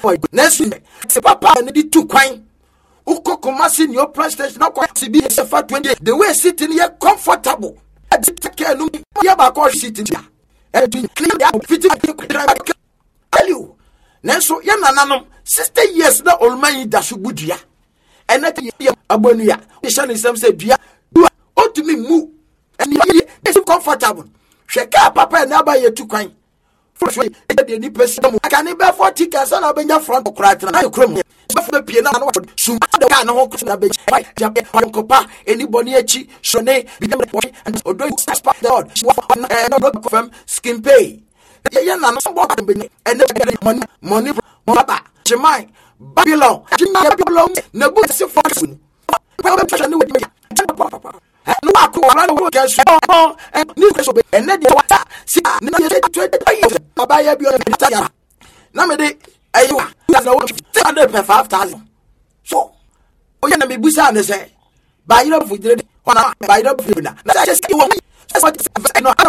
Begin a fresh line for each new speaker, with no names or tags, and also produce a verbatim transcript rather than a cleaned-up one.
next week se papa ne di two kwan uko Kumasi new president na kwa C B S for twenty the way sitting here comfortable take care no ya ba ko sitting here and to clean out fitting tell you nenso ya nananom sixty years na olman da subudua and that abonu ya shani sam say dua o to me mu and is comfortable sheka papa na ba ye two kwan first way the ni person can be forty cars na benya front crack na krom for pie na no sum the car no ko na be jabe kopa anybody echi shone and odo spa god no no confirm skin pay ya na no bo be and money money papa jemai Babylon Babylon na bu se fortune papa fashion ni we papa no akora no get so and ni so be and na dey water si na dey twenty years baba ya bi o na na me dey ayiwa na wo five thousand so o ya na me busa na say ba you no fudire ona ba you no fudire na na say you want no